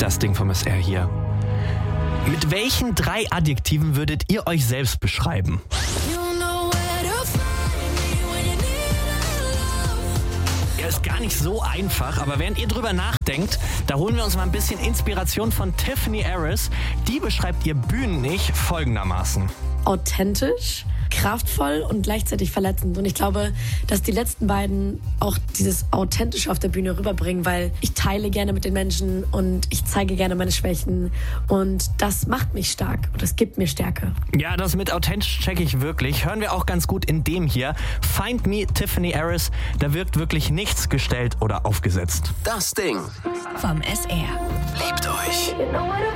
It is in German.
Das Ding vom SR hier. Mit welchen 3 Adjektiven würdet ihr euch selbst beschreiben? Ja, ist gar nicht so einfach, aber während ihr drüber nachdenkt, da holen wir uns mal ein bisschen Inspiration von Tiffany Harris. Die beschreibt ihr Bühnen-Ich folgendermaßen. Authentisch, kraftvoll und gleichzeitig verletzend. Und ich glaube, dass die letzten beiden auch dieses Authentische auf der Bühne rüberbringen, weil ich teile gerne mit den Menschen und ich zeige gerne meine Schwächen und das macht mich stark und das gibt mir Stärke. Ja, das mit authentisch checke ich wirklich. Hören wir auch ganz gut in dem hier. Find Me, Tiffany Harris. Da wirkt wirklich nichts gestellt oder aufgesetzt. Das Ding vom SR. liebt euch.